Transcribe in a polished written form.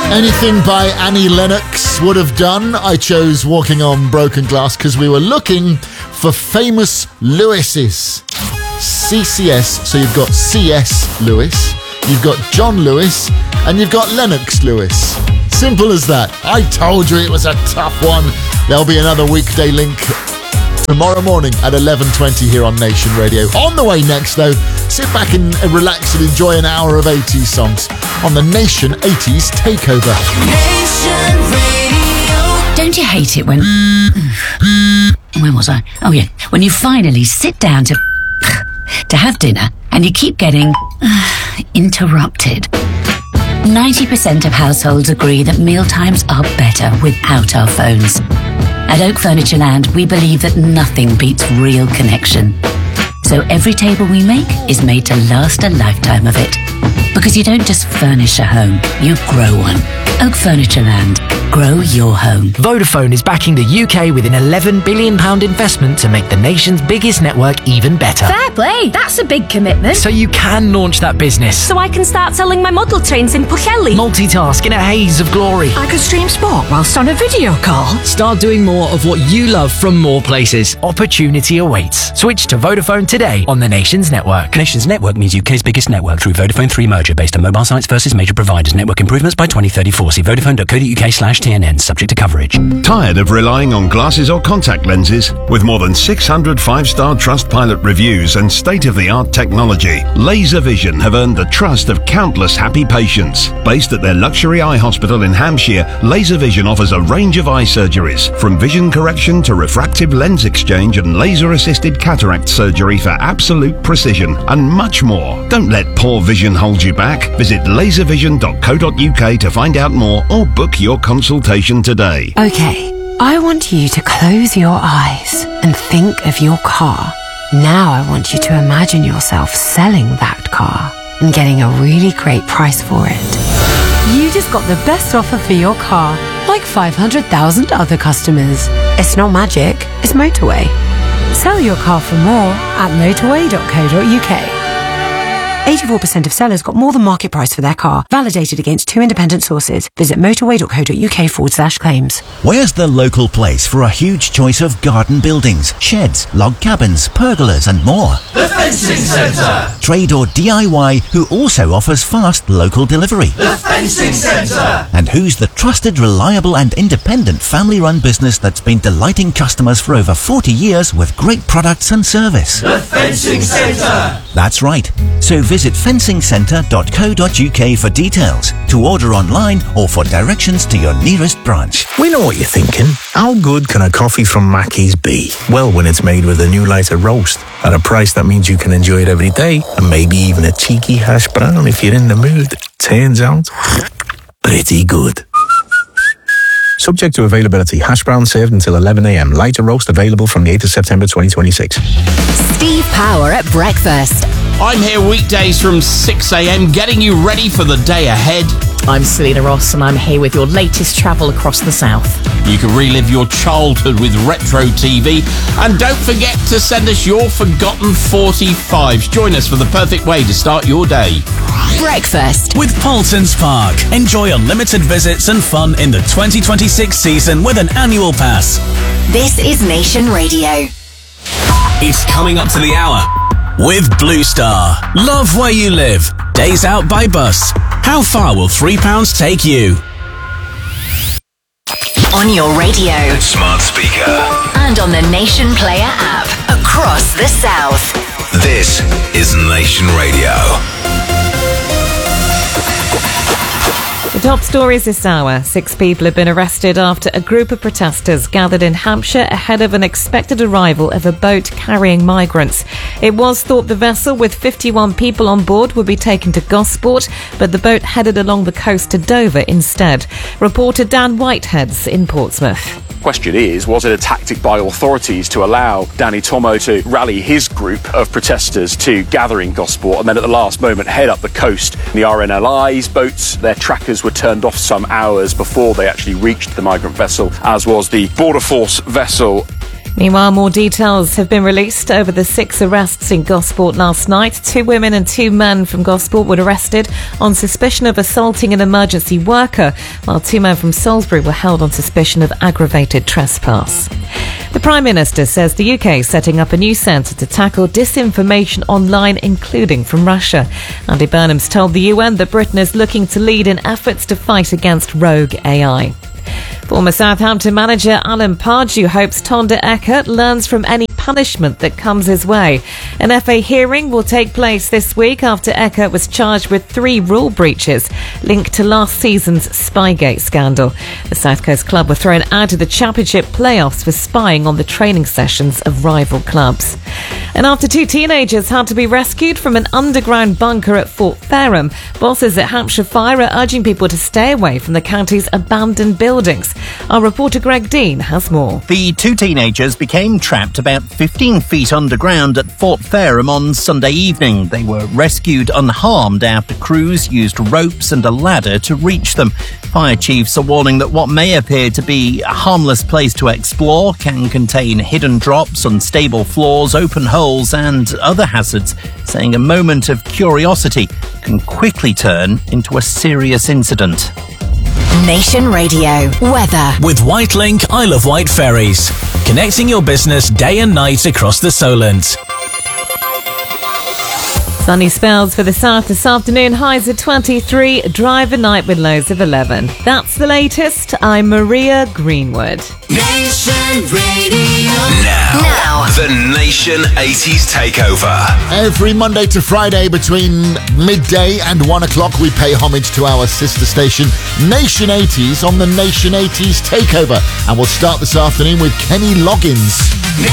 Anything by Annie Lennox would have done. I chose Walking on Broken Glass because we were looking for famous Lewises. CCS, so you've got C.S. Lewis, you've got John Lewis, and you've got Lennox Lewis. Simple as that. I told you it was a tough one. There'll be another weekday link tomorrow morning at 11:20 here on Nation Radio. On the way next, though, sit back and relax and enjoy an hour of 80s songs on the Nation 80s Takeover. Nation Radio. Don't you hate it when... Where was I? Oh, yeah. When you finally sit down to have dinner and you keep getting interrupted. 90% of households agree that mealtimes are better without our phones. At Oak Furniture Land, we believe that nothing beats real connection. So every table we make is made to last a lifetime of it. Because you don't just furnish a home, you grow one. Oak Furniture Land. Grow your home. Vodafone is backing the UK with an £11 billion investment to make the nation's biggest network even better. Fair play. That's a big commitment. So you can launch that business. So I can start selling my model trains in Pwllheli. Multitask in a haze of glory. I could stream sport whilst on a video call. Start doing more of what you love from more places. Opportunity awaits. Switch to Vodafone today on the Nation's network. Nation's network means UK's biggest network through Vodafone 3 merger based on mobile sites versus major providers. Network improvements by 2034. See vodafone.co.uk/TNN. Subject to coverage. Tired of relying on glasses or contact lenses? With more than 600 5-star Trustpilot reviews and state-of-the-art technology, Laser Vision have earned the trust of countless happy patients. Based at their luxury eye hospital in Hampshire, Laser Vision offers a range of eye surgeries, from vision correction to refractive lens exchange and laser-assisted cataract surgery for absolute precision, and much more. Don't let poor vision hold you back. Visit laservision.co.uk to find out more or book your consultation today. Okay, I want you to close your eyes and think of your car. Now I want you to imagine yourself selling that car and getting a really great price for it. You just got the best offer for your car, like 500,000 other customers. It's not magic, it's Motorway. Sell your car for more at motorway.co.uk. 84% of sellers got more than market price for their car, validated against 2 independent sources. Visit motorway.co.uk/claims. Where's the local place for a huge choice of garden buildings, sheds, log cabins, pergolas and more? The Fencing Centre. Trade or DIY, who also offers fast local delivery. The Fencing Centre. And who's the trusted, reliable and independent family-run business that's been delighting customers for over 40 years with great products and service? The Fencing Centre. That's right. So visit fencingcentre.co.uk for details, to order online or for directions to your nearest branch. We know what you're thinking. How good can a coffee from Mackey's be? Well, when it's made with a new lighter roast at a price that means you can enjoy it every day, and maybe even a cheeky hash brown if you're in the mood. Turns out, pretty good. Subject to availability. Hash brown served until 11 a.m. Lighter roast available from the 8th of September 2026. Steve Power at breakfast. I'm here weekdays from 6 a.m. getting you ready for the day ahead. I'm Selena Ross and I'm here with your latest travel across the south. You can relive your childhood with Retro TV. And don't forget to send us your forgotten 45s. Join us for the perfect way to start your day. Breakfast with Paulson's Park. Enjoy unlimited visits and fun in the 2026 season with an annual pass. This is Nation Radio. It's coming up to the hour with Blue Star. Love where you live. Days out by bus. How far will £3 take you? On your radio, Smart speaker, and on the Nation Player app across the south. this is Nation Radio. The top stories this hour. 6 people have been arrested after a group of protesters gathered in Hampshire ahead of an expected arrival of a boat carrying migrants. It was thought the vessel with 51 people on board would be taken to Gosport, but the boat headed along the coast to Dover instead. Reporter Dan Whitehead's in Portsmouth. Question is, was it a tactic by authorities to allow Danny Tomo to rally his group of protesters to gather in Gosport and then at the last moment head up the coast? The RNLI's boats, their trackers were turned off some hours before they actually reached the migrant vessel, as was the Border Force vessel. Meanwhile, more details have been released over the 6 arrests in Gosport last night. 2 women and 2 men from Gosport were arrested on suspicion of assaulting an emergency worker, while 2 men from Salisbury were held on suspicion of aggravated trespass. The Prime Minister says the UK is setting up a new centre to tackle disinformation online, including from Russia. Andy Burnham's told the UN that Britain is looking to lead in efforts to fight against rogue AI. Former Southampton manager Alan Pardew hopes Tonda Eckert learns from any punishment that comes his way. An FA hearing will take place this week after Eckert was charged with 3 rule breaches linked to last season's Spygate scandal. The South Coast club were thrown out of the Championship playoffs for spying on the training sessions of rival clubs. And after 2 teenagers had to be rescued from an underground bunker at Fort Fareham, bosses at Hampshire Fire are urging people to stay away from the county's abandoned buildings. Our reporter Greg Dean has more. The 2 teenagers became trapped about 15 feet underground at Fort Fareham on Sunday evening. They were rescued unharmed after crews used ropes and a ladder to reach them. Fire chiefs are warning that what may appear to be a harmless place to explore can contain hidden drops, unstable floors, open holes and other hazards, saying a moment of curiosity can quickly turn into a serious incident. Nation Radio weather. With Whitelink Isle of Wight ferries, connecting your business day and night across the Solent. Sunny spells for the south this afternoon, highs of 23, dry overnight with lows of 11. That's the latest. I'm Maria Greenwood. Nation Radio. Now. The Nation 80s Takeover. Every Monday to Friday between midday and 1 o'clock, we pay homage to our sister station, Nation 80s, on the Nation 80s Takeover. And we'll start this afternoon with Kenny Loggins.